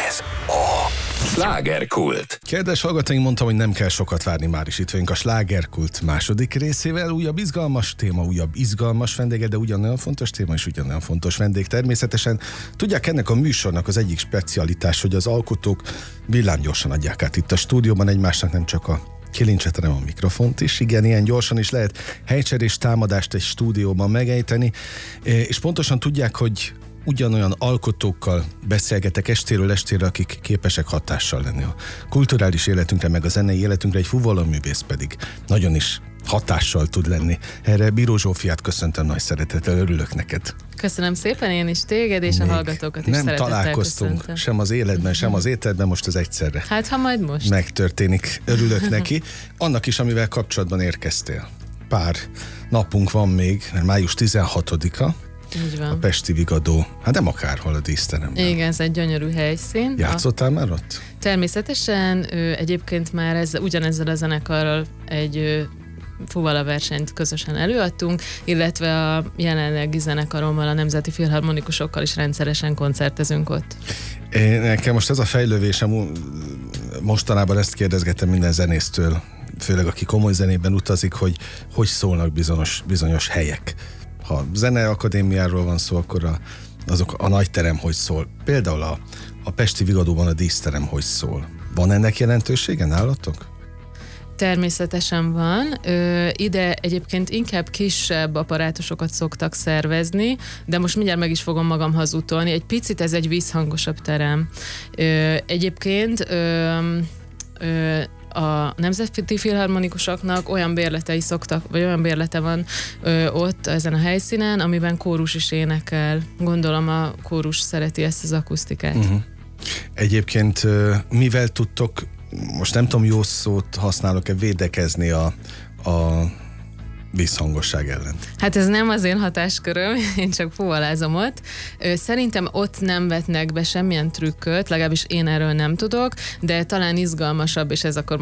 Ez a Slágerkult. Kedves hallgatóink, mondtam, hogy nem kell sokat várni, már is itt vagyunk a Slágerkult második részével. Újabb izgalmas téma, újabb izgalmas vendége, de ugyanolyan fontos téma és ugyanolyan fontos vendég természetesen. Tudják, ennek a műsornak az egyik specialitás, hogy az alkotók villámgyorsan adják át itt a stúdióban egymásnak nem csak a kilincset, hanem a mikrofont is. Igen, ilyen gyorsan is lehet helycserés támadást egy stúdióban megejteni, és pontosan tudják, hogy ugyanolyan alkotókkal beszélgetek estéről estére, akik képesek hatással lenni a kulturális életünkre, meg a zenei életünkre, egy fuvaloművész pedig nagyon is hatással tud lenni. Erre Bíró Zsófiát köszöntöm nagy szeretettel, örülök neked. Köszönöm szépen, én is téged, és a hallgatókat is nem szeretettel találkoztunk köszöntöm. sem az életben, sem az ételben, most az egyszerre. Hát, ha majd most. Megtörténik, örülök neki. Annak is, amivel kapcsolatban érkeztél. Pár napunk van még, mert május 16-a. Így van. A Pesti Vigadó, hát nem akárhol a díszteremben. Igen, ez egy gyönyörű helyszín. Játszottál már ott? Természetesen egyébként már ugyanezzel a zenekarral egy fuvala versenyt közösen előadtunk, illetve a jelenlegi zenekarommal, a Nemzeti Filharmonikusokkal is rendszeresen koncertezünk ott. Nekem most ez a fejlővésem, mostanában ezt kérdezgetem minden zenésztől, főleg aki komoly zenében utazik, hogy szólnak bizonyos helyek. Ha zeneakadémiáról van szó, akkor a nagy terem hogy szól. Például a Pesti Vigadóban a díszterem hogy szól. Van ennek jelentősége nálatok? Természetesen van. Ide egyébként inkább kisebb apparátusokat szoktak szervezni, de most mindjárt meg is fogom magam hazudtolni. Egy picit ez egy vízhangosabb terem. Egyébként a Nemzeti Filharmonikusoknak olyan bérletei szoktak, vagy olyan bérlete van ott ezen a helyszínen, amiben kórus is énekel. Gondolom a kórus szereti ezt az akusztikát. Uh-huh. Egyébként mivel tudtok, most nem tudom, jó szót használok-e, védekezni a vízhangosság ellen? Hát ez nem az én hatásköröm, én csak fuvalázom ott. Szerintem ott nem vetnek be semmilyen trükköt, legalábbis én erről nem tudok, de talán izgalmasabb, és ez akkor